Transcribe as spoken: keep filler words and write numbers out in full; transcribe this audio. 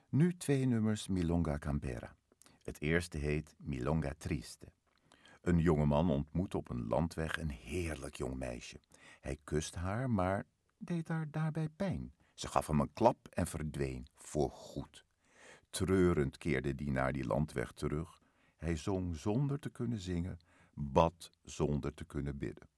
Nu twee nummers Milonga Campera. Het eerste heet Milonga Triste. Een jongeman ontmoet op een landweg een heerlijk jong meisje. Hij kust haar, maar deed haar daarbij pijn. Ze gaf hem een klap en verdween, voorgoed. Treurend keerde die naar die landweg terug. Hij zong zonder te kunnen zingen, bad zonder te kunnen bidden.